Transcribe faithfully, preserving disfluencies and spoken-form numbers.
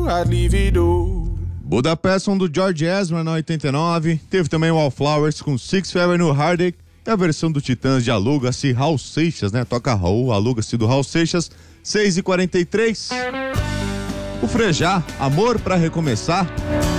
I'd leave it all. Budapest do George Ezra na oitenta e nove. Teve também o Wallflowers com Six Feet no Heartache. E a versão do Titãs de Aluga-se Raul Seixas, né? Toca Raul, Aluga-se do Raul Seixas, seis e quarenta e três. O Frejá, Amor pra Recomeçar.